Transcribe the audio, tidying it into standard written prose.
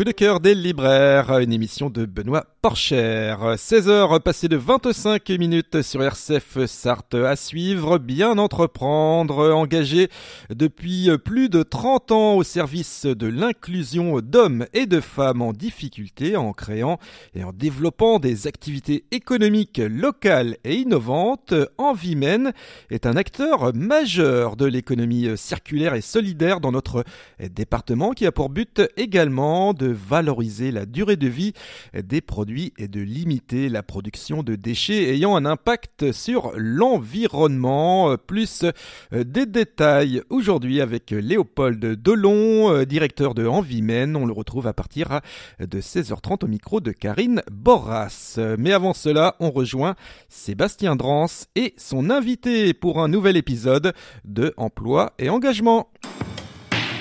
Coup de cœur des libraires, une émission de Benoît Porcher. 16h passées de 25 minutes sur RCF Sarthe à suivre. Bien entreprendre, engagé depuis plus de 30 ans au service de l'inclusion d'hommes et de femmes en difficulté en créant et en développant des activités économiques locales et innovantes. Envimen est un acteur majeur de l'économie circulaire et solidaire dans notre département qui a pour but également de valoriser la durée de vie des produits et de limiter la production de déchets ayant un impact sur l'environnement. Plus des détails aujourd'hui avec Léopold Delon, directeur de Envimen. On le retrouve à partir de 16h30 au micro de Karine Borras. Mais avant cela, on rejoint Sébastien Drance et son invité pour un nouvel épisode de Emploi et Engagement.